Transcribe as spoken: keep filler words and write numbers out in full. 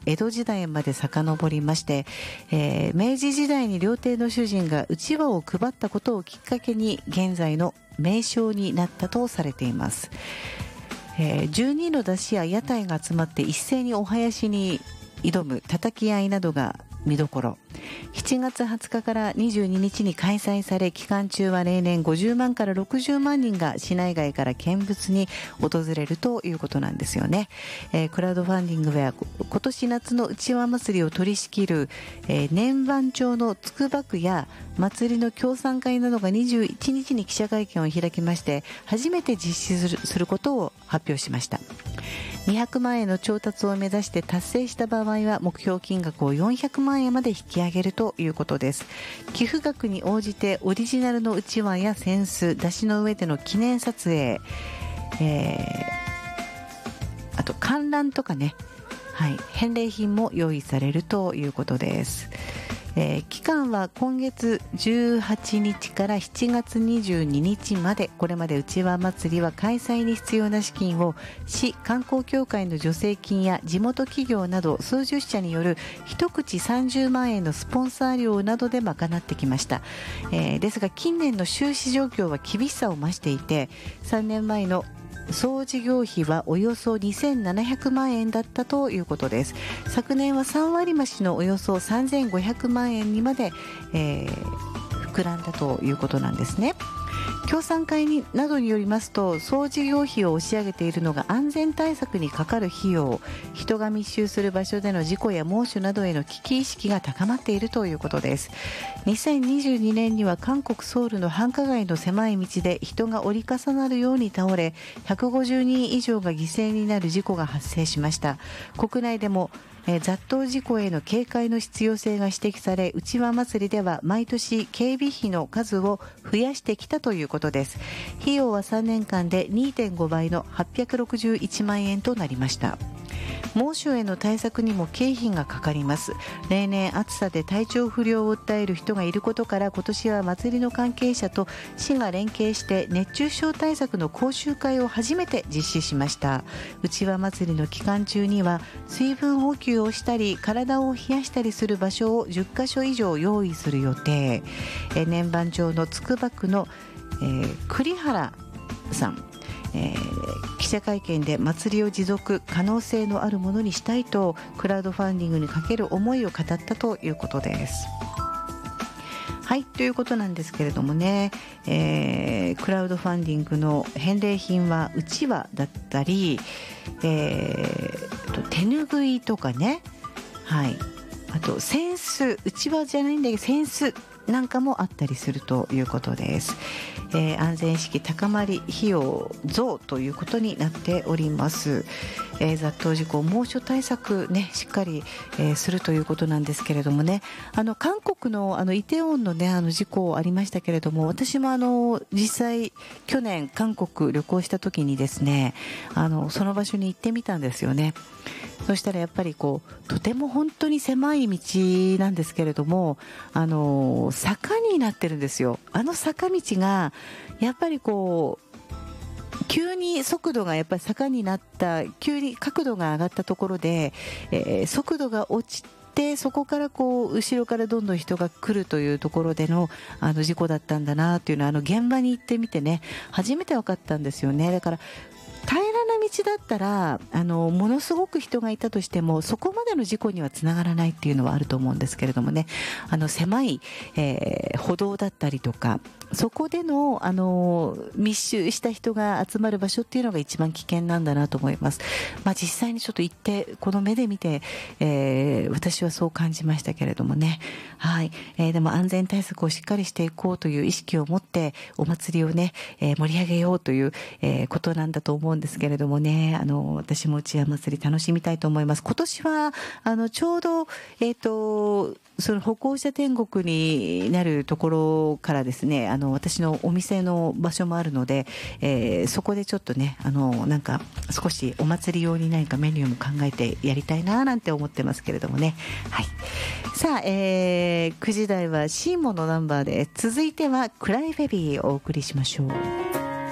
江戸時代まで遡りまして、えー、明治時代に料亭の主人がうちわを配ったことをきっかけに現在の名称になったとされています。えー、じゅうにの出汁や屋台が集まって一斉にお囃子に挑む叩き合いなどが見どころ。しちがつはつかからにじゅうににちに開催され、期間中は例年ごじゅうまんからろくじゅうまんにんが市内外から見物に訪れるということなんですよね。えー、クラウドファンディングは今年夏のうちわ祭りを取り仕切る、えー、年番町のつくば区や祭りの協賛会などがにじゅういちにちに記者会見を開きまして、初めて実施する、することを発表しました。にひゃくまんえんの調達を目指して達成した場合は目標金額をよんひゃくまんえんまで引き上げるということです。寄付額に応じてオリジナルのうちわや扇子、出汁の上での記念撮影、えー、あと観覧とかね、はい、返礼品も用意されるということです。えー、期間は今月じゅうはちにちからしちがつにじゅうににちまで。これまでうちわ祭りは開催に必要な資金を市観光協会の助成金や地元企業など数十社による一口さんじゅうまんえんのスポンサー料などで賄ってきました。えー、ですが近年の収支状況は厳しさを増していて、さんねんまえの総事業費はおよそにせんななひゃくまんえんだったということです。昨年はさんわり増しのおよそさんぜんごひゃくまんえんにまで、えー、膨らんだということなんですね。協賛会になどによりますと、総事業費を押し上げているのが安全対策にかかる費用、人が密集する場所での事故や猛暑などへの危機意識が高まっているということです。にせんにじゅうにねんには韓国ソウルの繁華街の狭い道で人が折り重なるように倒れ、ひゃくごじゅうにん以上が犠牲になる事故が発生しました。国内でもえー、雑踏事故への警戒の必要性が指摘され、うちわ祭りでは毎年警備費の数を増やしてきたということです。費用はさんねんかんで にてんごばいのはっぴゃくろくじゅういちまんえんとなりました。猛暑への対策にも経費がかかります。例年暑さで体調不良を訴える人がいることから、今年は祭りの関係者と市が連携して熱中症対策の講習会を初めて実施しました。うちわ祭りの期間中には水分補給をしたり体を冷やしたりする場所をじゅっかしょ以上用意する予定。え年番町のつくば区の、えー、栗原さん、えー、記者会見で祭りを持続可能性のあるものにしたいとクラウドファンディングにかける思いを語ったということです。はい、ということなんですけれどもね、えー、クラウドファンディングの返礼品はうちわだったり、えー、と手ぬぐいとかね、はい、あと扇子、うちわじゃないんだけど扇子なんかもあったりするということです。えー、安全意識高まり費用増ということになっております。えー、雑踏事故猛暑対策ねしっかり、えー、するということなんですけれどもね、あの韓国のあのイテウォンのねあの事故ありましたけれども、私もあの実際去年韓国旅行した時にですね、あのその場所に行ってみたんですよね。そしたらやっぱりこうとても本当に狭い道なんですけれども、あの坂になってるんですよ。あの坂道がやっぱりこう急に速度がやっぱり坂になった、急に角度が上がったところで、えー、速度が落ちて、そこからこう後ろからどんどん人が来るというところでのあの事故だったんだなというのは、あの現場に行ってみてね初めて分かったんですよね。だから平らな道だったらあのものすごく人がいたとしてもそこまでの事故にはつながらないっていうのはあると思うんですけれどもね、あの狭い、えー、歩道だったりとか、そこでの、あの密集した人が集まる場所っていうのが一番危険なんだなと思います。まあ、実際にちょっと行ってこの目で見て、えー、私はそう感じましたけれどもね、はい、えー、でも安全対策をしっかりしていこうという意識を持ってお祭りをね、えー、盛り上げようという、えー、ことなんだと思うんですけれどもね、あの私もうちわ祭り楽しみたいと思います。今年はあのちょうど、えーとその歩行者天国になるところからですね、あの私のお店の場所もあるので、えー、そこでちょっとねあのなんか少しお祭り用に何かメニューも考えてやりたいななんて思ってますけれどもね。はい、さあ、えー、くじ台はシーモのナンバーで、続いてはクライベビーをお送りしましょう。